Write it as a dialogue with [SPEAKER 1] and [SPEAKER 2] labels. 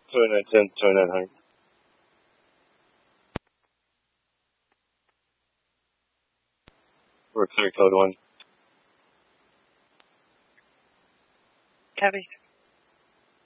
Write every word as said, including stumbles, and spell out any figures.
[SPEAKER 1] twenty-nine ten, twenty-nine hundred. We're clear code one.
[SPEAKER 2] Copy.